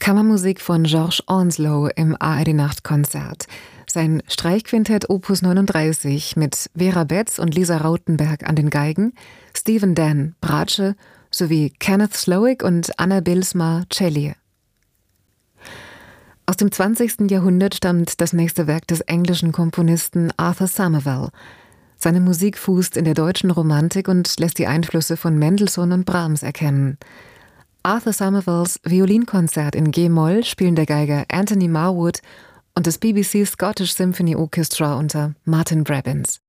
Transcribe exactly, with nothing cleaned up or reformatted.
Kammermusik von George Onslow im A R D-Nachtkonzert. Sein Streichquintett Opus neununddreißig mit Vera Betz und Lisa Rautenberg an den Geigen, Stephen Dan Bratsche sowie Kenneth Slowik und Anna Bilsma Cellier. Aus dem zwanzigsten Jahrhundert stammt das nächste Werk des englischen Komponisten Arthur Somervell. Seine Musik fußt in der deutschen Romantik und lässt die Einflüsse von Mendelssohn und Brahms erkennen. Arthur Somervells Violinkonzert in G-Moll spielen der Geiger Anthony Marwood und das B B C Scottish Symphony Orchestra unter Martin Brabbins.